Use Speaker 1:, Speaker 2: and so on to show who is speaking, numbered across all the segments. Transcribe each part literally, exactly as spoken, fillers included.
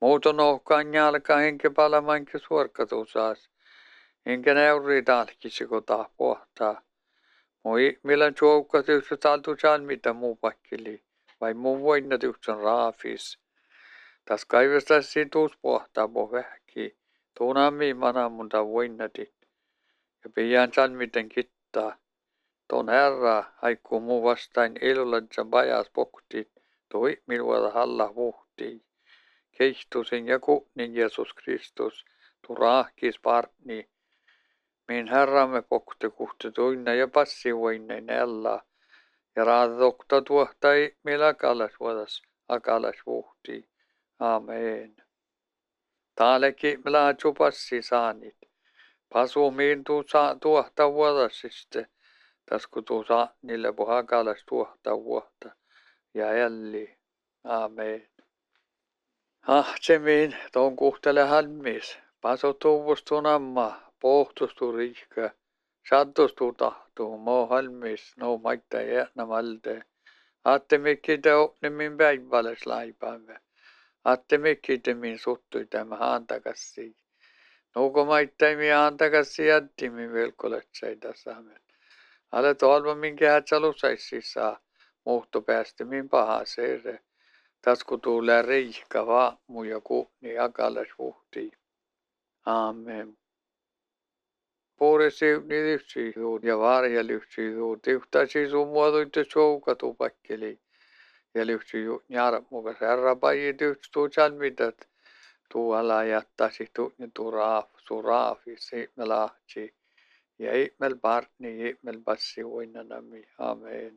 Speaker 1: Muuten ohkaan jalka henke palamankin suorkatusaas. Enkä näyri talkisi, kun taa pohtaa. Moi, millä joukka tyysä taltu saan mitä muu pakkeli. Vai muu voinna tyysän raafis. Tas kaivesta situus pohtaa po vähki. Tuunammi manamunta voinnatit. Ja pian saan miten kittaa. Ton herra haikkuu muu vastain ilulansa pajas poktit. Toi minulla halla vuhtii. Keistusin ja kunin Jeesus Kristus. Tu rahkis partni. Min herramme pokte kuhte tuinna ja passi voinnein ella. Ja raadokta tuohtai millä kalas vuodas akalas vuhtii. Amen. Taaleki mlaatsu passi saanit. Pasu miin tuu saa tuohta vuodasiste. Tasku tuu saa niille puhakalas tuohta vuotta. Ja jälli. Amen. Ahtsemiin tuon kuhtele halmis. Paso tuuvustun amma. Pohtustuu riikka. Sattustuu tahtuu. Mo halmis. No maittaa jäänä malte. Aatte mikki teo nimin päiväles laipaamme. Aatte mikki temin suttui tämä haantakassi. Nuuko maittaimi haantakassi jättimi velkoletseita saamen. Ale tolva minkä hätsälusaissi saa. Muhto päästä min paha seere. Tasku tulee riikka vaamu ja kuhni akalas vuhtii. Amen. Puure siivni lyhtsihuu ja varja lyhtsihuu. Tihtasi sun muodoitte soukatu pakkeli. Ja lyhtsihuu njarmukas herra paji tyhtstuu salmitat. Tuu ala jättäsi tuutni tuu raaf, su raafi siimel ahtsi. Ja ihmel partni, ihmel passi voinnanami. Amen.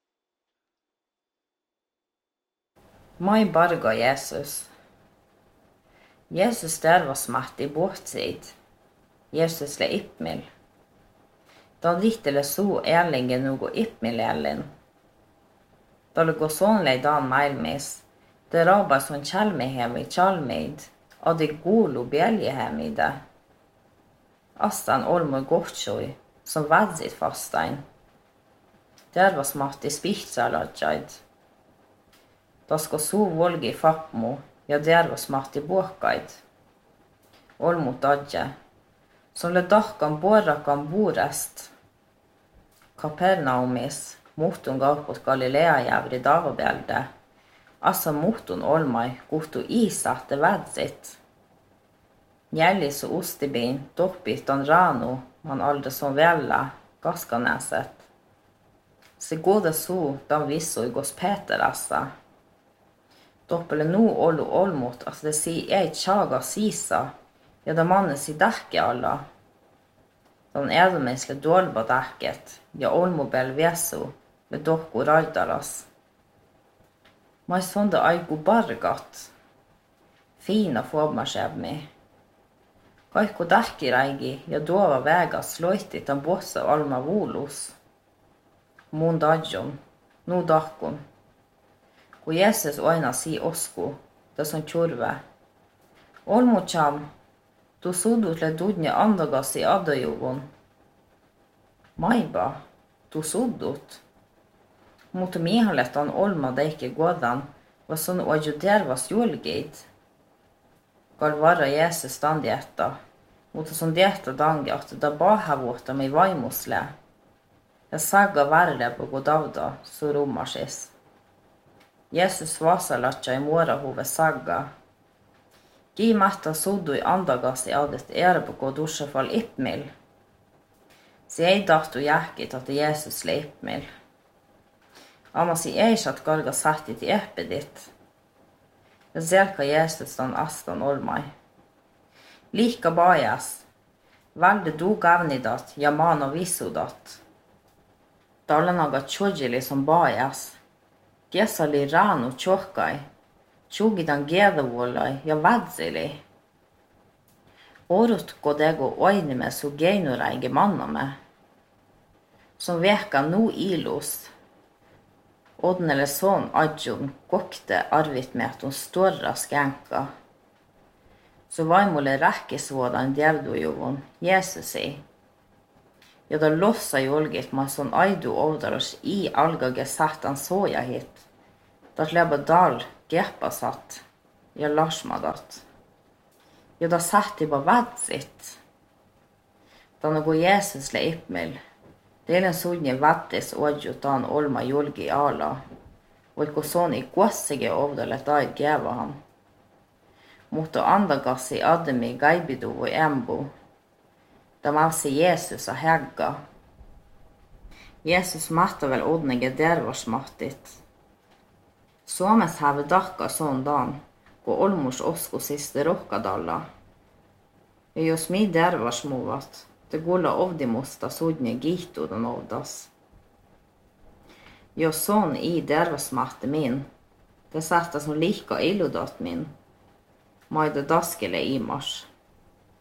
Speaker 2: Moi bargo Jeesus. Jeesus tervas mahti buhtsit. Jeesus le ippmil. Dan lihtele suu ärlingen nugo ippmil ärlen. Dalle gå sån lei dan mailmis. Det rabba son kjalmehemi kjalmeid. Adi golo bjeljehemide. Astan olmo gohtsjoi. Som vadzit fastain. Tervas mahti spihtsaladjaid. Tasko suu volgi fapmu ja tervas mahti buokkaid. Olmu tadje. Som le dahkan borrakan buurest. Kapernaumis, muhtun kauput Galilea jävri davobjälde. Assa muhtun olmai kuhtu iisahte vädsit. Jällisu ustibin toppihtan ranu man aldrig som välla gaskanäset. Se goda suu dan vissoi gos Peterassa. Doppele nu olu olmot at det si ei tjaga sisa. Ja da mannen si däkke alla. Dan edelmesle dolba däcket. Ja olmobel vesu med dokko raidaras. Ma sonda aiku bargat. Fina fobmarsebmi. Kaikku däkkiräigi ja tuova vägas loitti tan bossa alma vuulus. Mun dadjon. Nu dahkun. Kun Jeesus aina si osku. Tas on tjurve. Olmu cham. Tu sudut le dudnja andagasi adajuvun. Maiba, tu sudut. Mutta miehalet on olma deike godan, was on ojudervas julgeit. Kal varra Jeesus standjetta, mutta sun dietta dangjahti da bahavuota mei vaimusle. Ja saga värre på godavda, så rummasis. Jeesus vasalatja i muorahuve saga. Gi matta sudui andagasi adet erbo dushafal ippmil. Se ei tahtu jähkit att Jeesus le ippmil. Amasi ei saat kalga sahtit i eppedit. Ja selka Jeesus on astan olmai. Liika bajas. Valde du gavnidat ja mano visudat. Talanaga tjodjili som bajas. Gesali ranu tjohkai. Tjugidan gedavuolai ja vadzili. Orut kodego oinime su geinuräige mannamme. Som veka nu ilus. Odnele son adjun kokte arvit med att hon storra skänka. Så vaimole räkkisvuodan djävdujuvun Jeesusi. Ja da lossa julgit ma son aidu oudaros i algage satan soja hit. Dat leba dal gepa satt. ja lasmadat. Jota sahti pa vatsit. Tano kun Jeesus le ipmel. Teidän suunnin vattis ojutaan olma julki ala. Voiko soni kuossige ovdalle tai gävahan. Mutta andakassi ademi gaibidu voi embu. Tamasi Jeesusa hägga. Jeesus mahtavel odnige dervarsmahtit. Suomessa have dakka sondan, kun olmus osku siste rohkadalla. Ja jos mi dervarsmuvat, te gulla ovdimusta sudne gihtudan ovdas. Jos son i dervarsmahti min, te sähtä sun lihka illudat min, maida daskele imars.